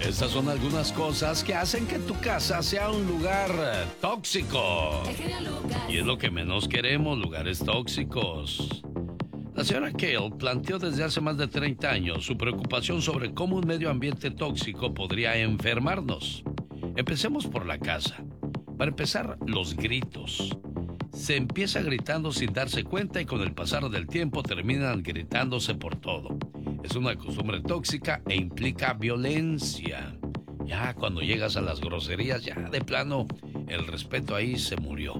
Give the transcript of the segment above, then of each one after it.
Estas son algunas cosas que hacen que tu casa sea un lugar tóxico. Y es lo que menos queremos, lugares tóxicos. La señora Kale planteó desde hace más de 30 años su preocupación sobre cómo un medio ambiente tóxico podría enfermarnos. Empecemos por la casa. Para empezar, los gritos. Se empieza gritando sin darse cuenta y con el pasar del tiempo terminan gritándose por todo. Es una costumbre tóxica e implica violencia. Ya cuando llegas a las groserías, ya de plano, el respeto ahí se murió.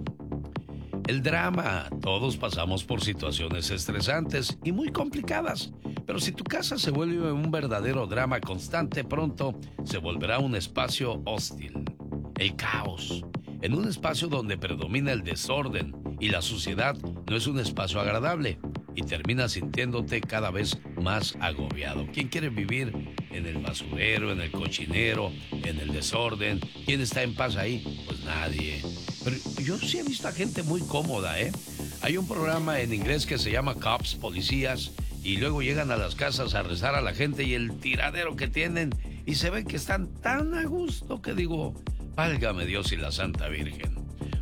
El drama. Todos pasamos por situaciones estresantes y muy complicadas. Pero si tu casa se vuelve un verdadero drama constante, pronto se volverá un espacio hostil. El caos. En un espacio donde predomina el desorden y la suciedad, no es un espacio agradable y terminas sintiéndote cada vez más agobiado. ¿Quién quiere vivir en el basurero, en el cochinero, en el desorden? ¿Quién está en paz ahí? Pues nadie. Pero yo sí he visto a gente muy cómoda, ¿eh? Hay un programa en inglés que se llama Cops, Policías, y luego llegan a las casas a rezar a la gente y el tiradero que tienen, y se ven que están tan a gusto que digo, válgame Dios y la Santa Virgen.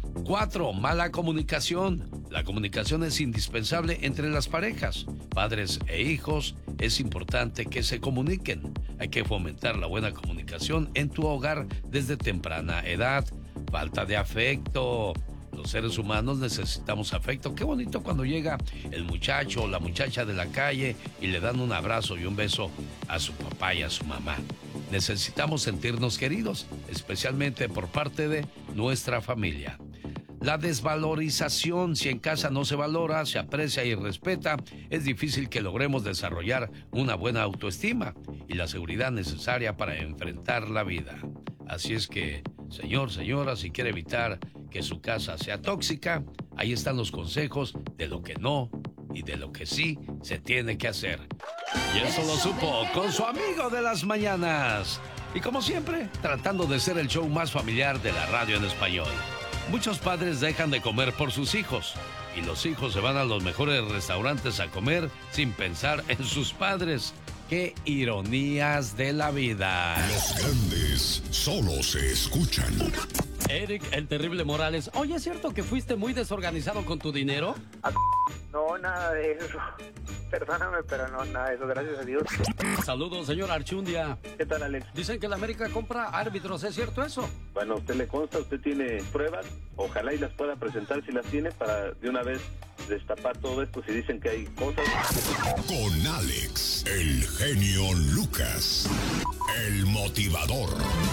4. Mala comunicación. La comunicación es indispensable entre las parejas. Padres e hijos, es importante que se comuniquen. Hay que fomentar la buena comunicación en tu hogar desde temprana edad. Falta de afecto. Los seres humanos necesitamos afecto. Qué bonito cuando llega el muchacho o la muchacha de la calle y le dan un abrazo y un beso a su papá y a su mamá. Necesitamos sentirnos queridos, especialmente por parte de nuestra familia. La desvalorización. Si en casa no se valora, se aprecia y respeta, es difícil que logremos desarrollar una buena autoestima y la seguridad necesaria para enfrentar la vida. Así es que, señor, señora, si quiere evitar que su casa sea tóxica, ahí están los consejos de lo que no y de lo que sí se tiene que hacer. Y eso lo supo con su amigo de las mañanas. Y como siempre, tratando de ser el show más familiar de la radio en español. Muchos padres dejan de comer por sus hijos y los hijos se van a los mejores restaurantes a comer sin pensar en sus padres. ¡Qué ironías de la vida! Los grandes solo se escuchan. Eric, el terrible Morales. Oye, ¿es cierto que fuiste muy desorganizado con tu dinero? No, nada de eso. Perdóname, pero no, nada de eso, gracias a Dios. Saludos, señor Archundia. ¿Qué tal, Alex? Dicen que la América compra árbitros, ¿es cierto eso? Bueno, a usted le consta, usted tiene pruebas, ojalá y las pueda presentar si las tiene para de una vez destapar todo esto si dicen que hay cosas. Con Alex, el genio Lucas, el motivador.